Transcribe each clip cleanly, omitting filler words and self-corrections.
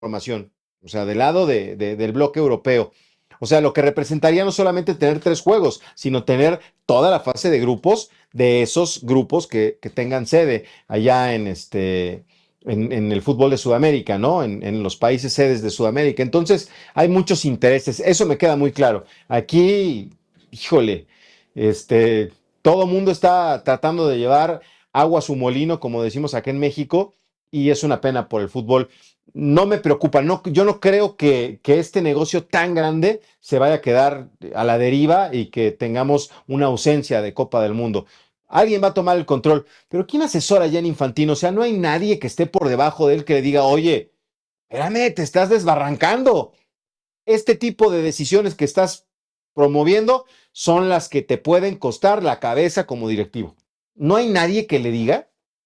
formación, o sea, del lado del bloque europeo. O sea, lo que representaría no solamente tener 3 juegos, sino tener toda la fase de grupos de esos grupos que tengan sede allá en el fútbol de Sudamérica, ¿no? En los países sedes de Sudamérica. Entonces, hay muchos intereses. Eso me queda muy claro. Aquí, híjole, este, todo mundo está tratando de llevar agua a su molino, como decimos acá en México, y es una pena por el fútbol. No me preocupa, no, yo no creo que este negocio tan grande se vaya a quedar a la deriva y que tengamos una ausencia de Copa del Mundo. Alguien va a tomar el control, pero ¿quién asesora ya en Infantino? O sea, no hay nadie que esté por debajo de él que le diga, oye, espérame, te estás desbarrancando. Este tipo de decisiones que estás promoviendo son las que te pueden costar la cabeza como directivo. No hay nadie que le diga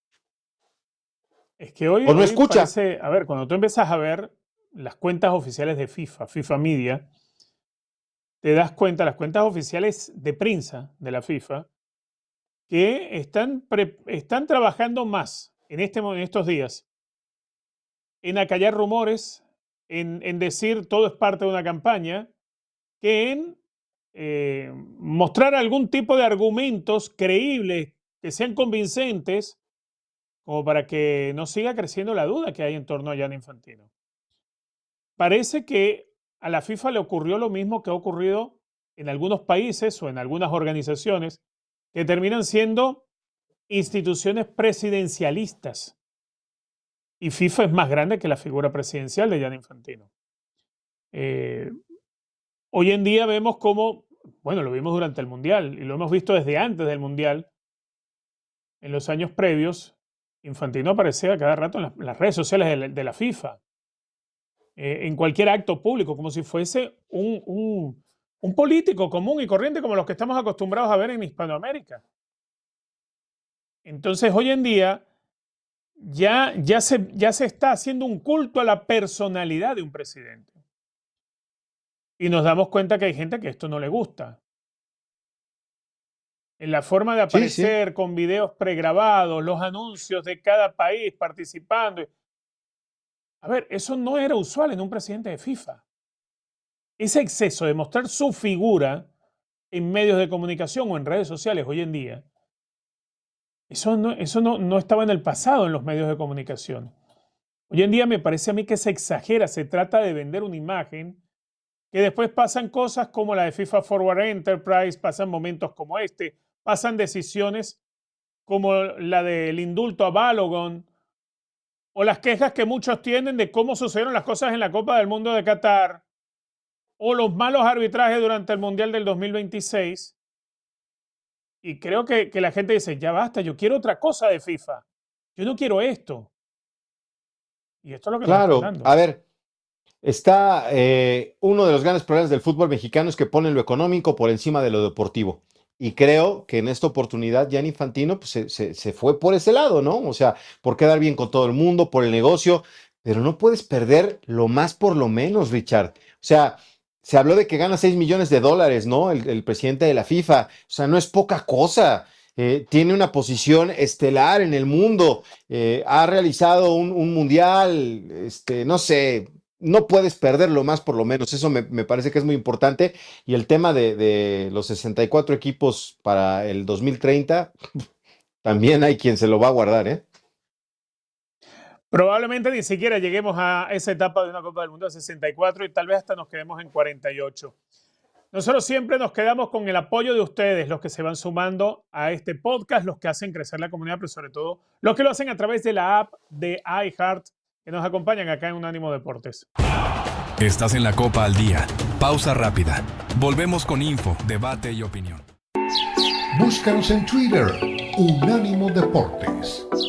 Es que hoy, o no hoy escucha. parece, a ver, cuando tú empiezas a ver las cuentas oficiales de FIFA, FIFA Media, te das cuenta, las cuentas oficiales de prensa de la FIFA, que están trabajando más en estos días en acallar rumores, en decir todo es parte de una campaña, que en mostrar algún tipo de argumentos creíbles que sean convincentes como para que no siga creciendo la duda que hay en torno a Gianni Infantino. Parece que a la FIFA le ocurrió lo mismo que ha ocurrido en algunos países o en algunas organizaciones que terminan siendo instituciones presidencialistas. Y FIFA es más grande que la figura presidencial de Gianni Infantino. Eh, Hoy en día vemos cómo, bueno, lo vimos durante el Mundial y lo hemos visto desde antes del Mundial, en los años previos, Infantino aparecía cada rato en las redes sociales de la FIFA, en cualquier acto público, como si fuese un político común y corriente como los que estamos acostumbrados a ver en Hispanoamérica. Entonces, hoy en día ya se está haciendo un culto a la personalidad de un presidente. Y nos damos cuenta que hay gente que esto no le gusta. En la forma de Sí, sí. aparecer con videos pregrabados, los anuncios de cada país participando. A ver, eso no era usual en un presidente de FIFA. Ese exceso de mostrar su figura en medios de comunicación o en redes sociales hoy en día, eso no estaba en el pasado en los medios de comunicación. Hoy en día me parece a mí que se exagera, se trata de vender una imagen que después pasan cosas como la de FIFA Forward Enterprise, pasan momentos como este, pasan decisiones como la del indulto a Balogun, o las quejas que muchos tienen de cómo sucedieron las cosas en la Copa del Mundo de Qatar, o los malos arbitrajes durante el Mundial del 2026. Y creo que la gente dice, ya basta, yo quiero otra cosa de FIFA. Yo no quiero esto. Y esto es lo que nos están Claro, dando. a ver, está uno de los grandes problemas del fútbol mexicano es que ponen lo económico por encima de lo deportivo. Y creo que en esta oportunidad Gianni Infantino pues, se fue por ese lado, ¿no? O sea, por quedar bien con todo el mundo, por el negocio, pero no puedes perder lo más por lo menos, Richard. O sea, se habló de que gana $6 millones, ¿no? El presidente de la FIFA. O sea, no es poca cosa. Tiene una posición estelar en el mundo. Ha realizado un mundial, no sé, no puedes perderlo más por lo menos, eso me parece que es muy importante. Y el tema de los 64 equipos para el 2030, también hay quien se lo va a guardar, ¿eh? Probablemente ni siquiera lleguemos a esa etapa de una Copa del Mundo de 64 y tal vez hasta nos quedemos en 48. Nosotros siempre nos quedamos con el apoyo de ustedes, los que se van sumando a este podcast, los que hacen crecer la comunidad, pero sobre todo los que lo hacen a través de la app de iHeart, que nos acompañan acá en Unánimo Deportes. Estás en la Copa al Día. Pausa rápida. Volvemos con info, debate y opinión. Búscanos en Twitter, Unánimo Deportes.